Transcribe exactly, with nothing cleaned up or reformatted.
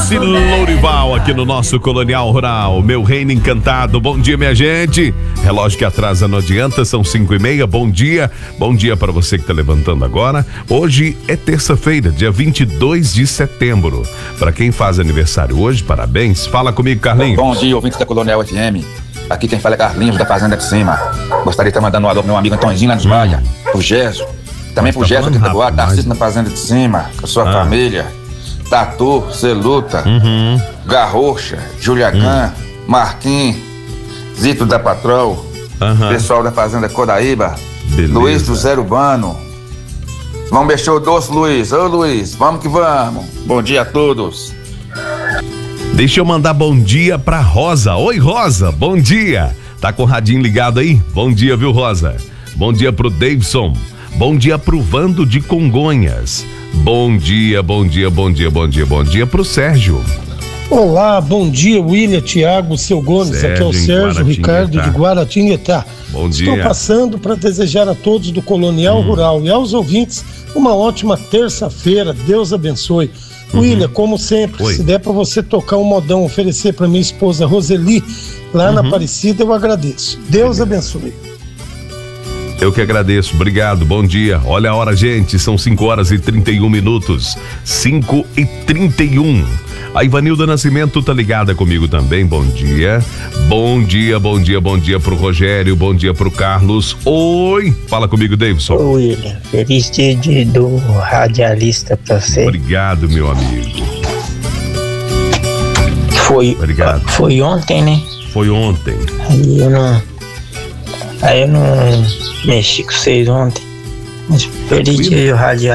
Darcy Lourival aqui no nosso Colonial Rural, meu reino encantado. Bom dia, minha gente. Relógio que atrasa não adianta, são cinco e meia. Bom dia, bom dia para você que tá levantando agora. Hoje é terça-feira, dia vinte e dois de setembro. Para quem faz aniversário hoje, parabéns. Fala comigo, Carlinhos. Bom dia, ouvintes da Colonial F M. Aqui quem fala é Carlinhos, da Fazenda de Cima. Gostaria de estar mandando um alô pro meu amigo Antônio lá nos Baia, pro Gerson. Também pro tá Gerson de Taboá, mas... Tarcísio na Fazenda de Cima, com a sua ah. família. Tatu, Celuta, uhum. Garrocha, Juliacan, uhum. Marquinhos, Zito da Patrol, uhum. pessoal da Fazenda Codaíba, beleza. Luiz do Zero Urbano. Vamos mexer o doce, Luiz. Ô, Luiz, vamos que vamos. Bom dia a todos. Deixa eu mandar bom dia pra Rosa. Oi, Rosa, bom dia. Tá com o radinho ligado aí? Bom dia, viu, Rosa? Bom dia pro Davidson. Bom dia pro Vando de Congonhas. Bom dia, bom dia, bom dia, bom dia, bom dia pro Sérgio. Olá, bom dia, William, Tiago, seu Gomes, Sérgio, aqui é o Sérgio Ricardo de Guaratinguetá. Bom dia. Estou passando para desejar a todos do Colonial hum. Rural e aos ouvintes uma ótima terça-feira, Deus abençoe. Uhum. William, como sempre, Oi. se der para você tocar um modão, oferecer para minha esposa Roseli, lá uhum. na Aparecida, eu agradeço. Deus abençoe. Eu que agradeço, obrigado, bom dia. Olha a hora, gente, são cinco horas e trinta e um minutos. cinco e trinta e um. A Ivanilda Nascimento tá ligada comigo também, bom dia. Bom dia, bom dia, bom dia pro Rogério, bom dia pro Carlos. Oi, fala comigo, Davidson. Ô, William, feliz dia de, do radialista pra você. Obrigado, meu amigo. Foi, Obrigado. Foi ontem, né? Foi ontem. Aí eu não... Aí eu não mexi com vocês ontem. Mas feliz dia de radialista.